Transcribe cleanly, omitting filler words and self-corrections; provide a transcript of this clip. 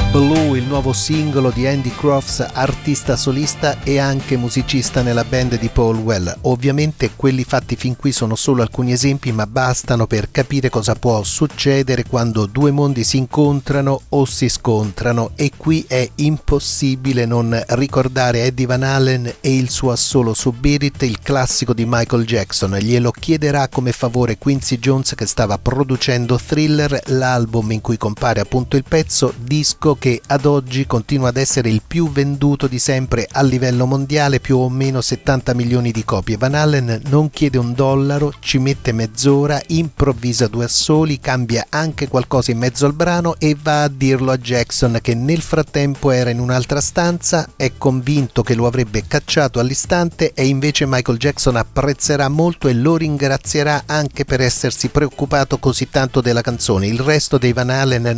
Blue, il nuovo singolo di Andy Crofts, artista solista e anche musicista nella band di Paul Well. Ovviamente quelli fatti fin qui sono solo alcuni esempi, ma bastano per capire cosa può succedere quando due mondi si incontrano o si scontrano, e qui è impossibile non ricordare Eddie Van Halen e il suo assolo su Beat It, il classico di Michael Jackson. Glielo chiederà come favore Quincy Jones, che stava producendo Thriller, l'album in cui compare appunto il pezzo, disco che ad oggi continua ad essere il più venduto di sempre a livello mondiale, più o meno 70 milioni di copie. Van Halen non chiede $1, ci mette mezz'ora, improvvisa due assoli, cambia anche qualcosa in mezzo al brano e va a dirlo a Jackson, che nel frattempo era in un'altra stanza, è convinto che lo avrebbe cacciato all'istante, e invece Michael Jackson apprezzerà molto e lo ringrazierà anche per essersi preoccupato così tanto della canzone. Il resto dei Van Halen